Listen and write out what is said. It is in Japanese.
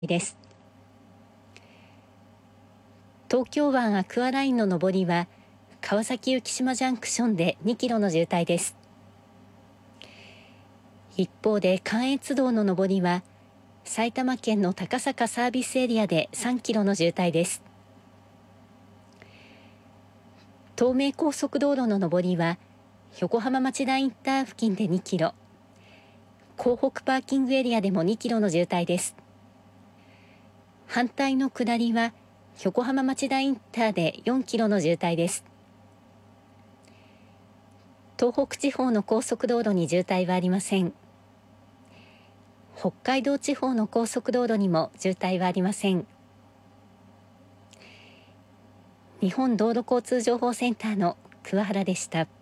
です。東京湾アクアラインの上りは川崎浮島ジャンクションで2キロの渋滞です。一方で関越道の上りは埼玉県の高坂サービスエリアで3キロの渋滞です。東名高速道路の上りは横浜町田インター付近で2キロ、港北パーキングエリアでも2キロの渋滞です。反対の下りは横浜町田インターで4キロの渋滞です。東北地方の高速道路に渋滞はありません。北海道地方の高速道路にも渋滞はありません。日本道路交通情報センターの桑原でした。